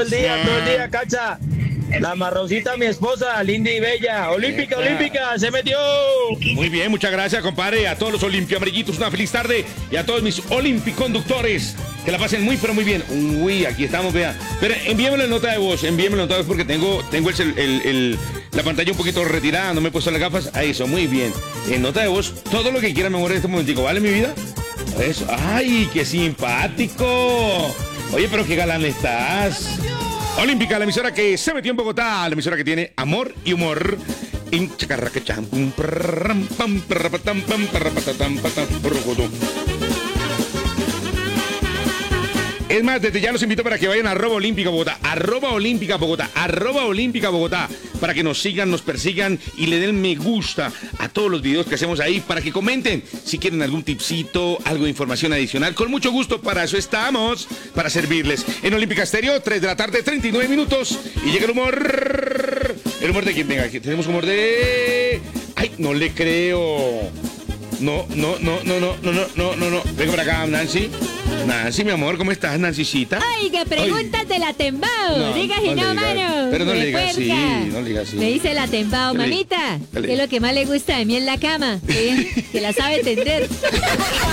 todo el día, Cacha. La marroncita, mi esposa, linda y bella. Olímpica, olímpica, se metió. Muy bien, muchas gracias, compadre. A todos los olimpiamarillitos, una feliz tarde. Y a todos mis olimpiconductores, que la pasen muy, pero muy bien. Uy, aquí estamos, vea. Pero envíamelo en nota de voz, porque tengo la pantalla un poquito retirada, no me he puesto las gafas. A eso, muy bien. En nota de voz, todo lo que quieran, mi amor, en este momentico, ¿vale, mi vida? Eso. ¡Ay, qué simpático! Oye, pero qué galán estás. Olímpica, la emisora que se metió en Bogotá, la emisora que tiene amor y humor. Es más, desde ya los invito para que vayan a @olímpica Bogotá, @olímpica Bogotá, @olímpica Bogotá, para que nos sigan, nos persigan y le den me gusta a todos los videos que hacemos ahí, para que comenten si quieren algún tipcito, algo de información adicional. Con mucho gusto, para eso estamos, para servirles. En Olímpica Estéreo, 3 de la tarde, 39 minutos, y llega el humor. ¿El humor de quién? Venga, aquí tenemos humor de... ¡Ay, no le creo! No. Venga para acá, Nancy. Nancy, mi amor, ¿cómo estás, Nancycita? Oiga, preguntas de la Tembao. Diga si no, mano. Pero no le digas así, no le digas así. Me dice la Tembao, mamita, ¿qué es lo que más le gusta de mí en la cama? Que la sabe tender.